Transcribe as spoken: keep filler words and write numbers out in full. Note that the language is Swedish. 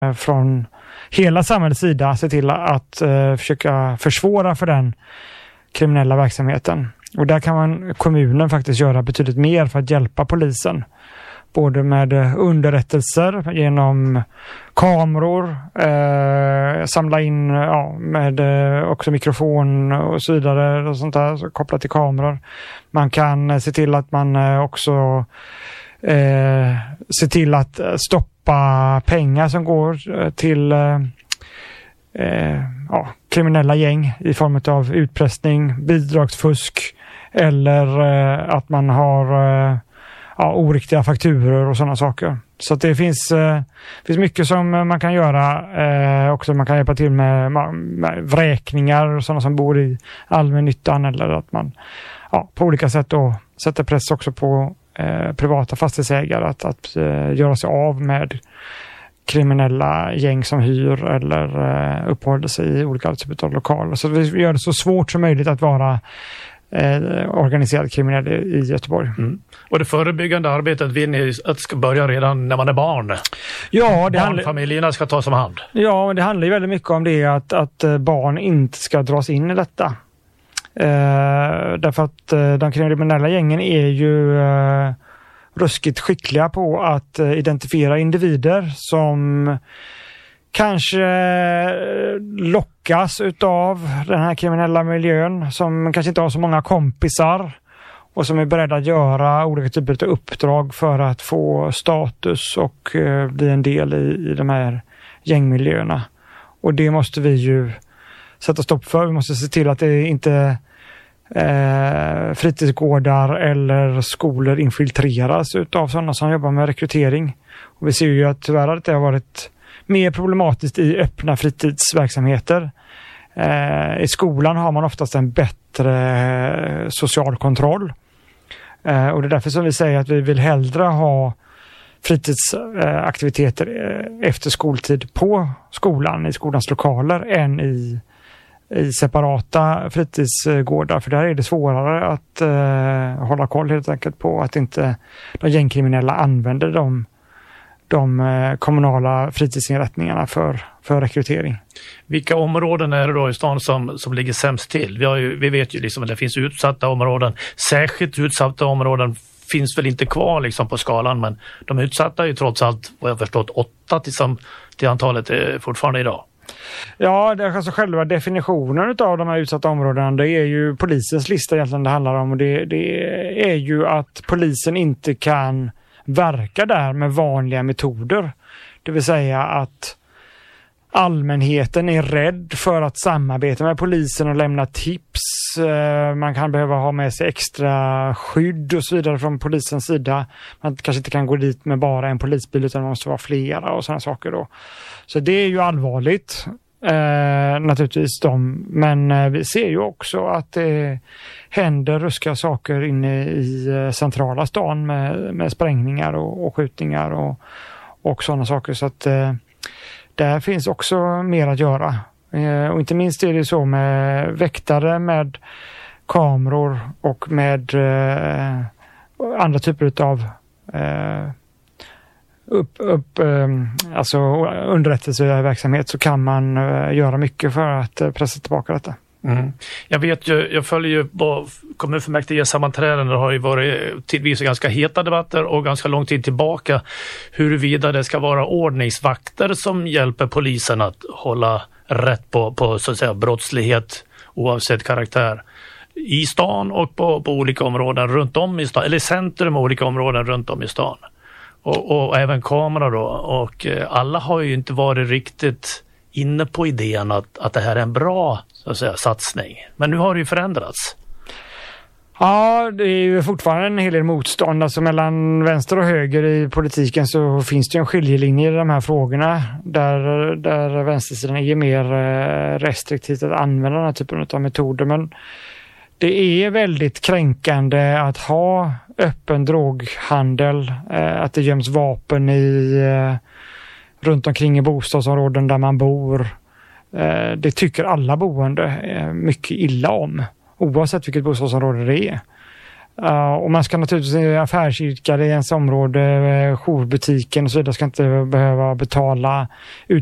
från hela samhällets sida se till att uh, försöka försvåra för den kriminella verksamheten. Och där kan man, kommunen faktiskt göra betydligt mer för att hjälpa polisen. Både med underrättelser genom kameror, eh, samla in ja, med eh, också mikrofon och så vidare och sånt där, så kopplat till kameror. Man kan eh, se till att man eh, också eh, se till att stoppa pengar som går till eh, eh, ja, kriminella gäng i form av utpressning, bidragsfusk eller eh, att man har eh, ja, oriktiga fakturor och sådana saker. Så att det finns, eh, finns mycket som man kan göra. Eh, också man kan hjälpa till med, med vräkningar och sådana som bor i allmännyttan, eller att man ja, på olika sätt då sätter press också på eh, privata fastighetsägare att, att eh, göra sig av med kriminella gäng som hyr eller eh, uppehåller sig i olika typer av lokaler. Så vi gör det så svårt som möjligt att vara Eh, organiserad kriminell i Göteborg. Mm. Och det förebyggande arbetet vill ni att ska börja redan när man är barn? Ja, det Barnfamiljerna ska tas om hand. Ja, det handlar ju väldigt mycket om det att, att barn inte ska dras in i detta. Eh, därför att eh, de kriminella gängen är ju eh, ruskigt skickliga på att eh, identifiera individer som kanske lockas utav den här kriminella miljön, som kanske inte har så många kompisar och som är beredda att göra olika typer av uppdrag för att få status och eh, bli en del i, i de här gängmiljöerna. Och det måste vi ju sätta stopp för. Vi måste se till att det inte eh, fritidsgårdar eller skolor infiltreras utav sådana som jobbar med rekrytering. Och vi ser ju att tyvärr att det har varit mer problematiskt i öppna fritidsverksamheter. Eh, I skolan har man oftast en bättre social kontroll. Eh, och det är därför som vi säger att vi vill hellre ha fritidsaktiviteter eh, efter skoltid på skolan, i skolans lokaler, än i, i separata fritidsgårdar. För där är det svårare att eh, hålla koll helt enkelt på att inte de gängkriminella använder dem de kommunala fritidsinrättningarna för, för rekrytering. Vilka områden är det då i stan som, som ligger sämst till? Vi, har ju, vi vet ju liksom att det finns utsatta områden. Särskilt utsatta områden finns väl inte kvar liksom på skalan, men de utsatta är ju trots allt, vad jag förstått, åtta till, som, till antalet är fortfarande idag. Ja, det är alltså själva definitionen av de här utsatta områdena. Det är ju polisens lista egentligen det handlar om. Och det, det är ju att polisen inte kan verka där med vanliga metoder. Det vill säga att allmänheten är rädd för att samarbeta med polisen och lämna tips. Man kan behöva ha med sig extra skydd och så vidare från polisens sida. Man kanske inte kan gå dit med bara en polisbil, utan man måste vara flera och sådana saker då. Så det är ju allvarligt. Eh, naturligtvis de, men eh, vi ser ju också att det händer ruska saker inne i eh, centrala stan med, med sprängningar och, och skjutningar och, och sådana saker, så att eh, där finns också mer att göra. Eh, och inte minst är det så med väktare, med kameror och med eh, andra typer av eh, upp, upp alltså underrättelseverksamhet, så kan man göra mycket för att pressa tillbaka detta. Mm. Jag vet ju, jag följer ju på kommunfullmäktige sammanträden, det har ju varit tidvis ganska heta debatter och ganska lång tid tillbaka huruvida det ska vara ordningsvakter som hjälper polisen att hålla rätt på, på så att säga brottslighet oavsett karaktär i stan och på, på olika områden runt om i stan, eller centrum och olika områden runt om i stan. Och, och även kameror då, och alla har ju inte varit riktigt inne på idén att, att det här är en bra så att säga, satsning. Men nu har det ju förändrats. Ja, det är ju fortfarande en hel del motstånd. Alltså mellan vänster och höger i politiken så finns det ju en skiljelinje i de här frågorna. Där, där vänstersidan är mer restriktivt att använda den här typen av metoder. Men det är väldigt kränkande att ha öppen droghandel, att det göms vapen i, runt omkring i bostadsområden där man bor. Det tycker alla boende mycket illa om, oavsett vilket bostadsområde det är. Uh, och man ska naturligtvis, affärsidkare i ens område, uh, jourbutiken och så vidare ska inte behöva betala